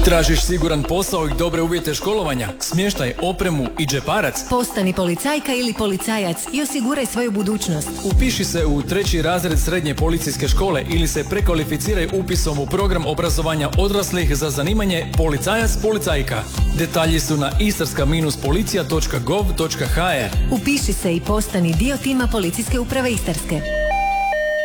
Tražiš siguran posao i dobre uvjete školovanja, smještaj, opremu i džeparac? Postani policajka ili policajac i osiguraj svoju budućnost. Upiši se u 3. razred srednje policijske škole ili se prekvalificiraj upisom u program obrazovanja odraslih za zanimanje policajac-policajka. Detalji su na istarska-policija.gov.hr. Upiši se i postani dio tima Policijske uprave Istarske.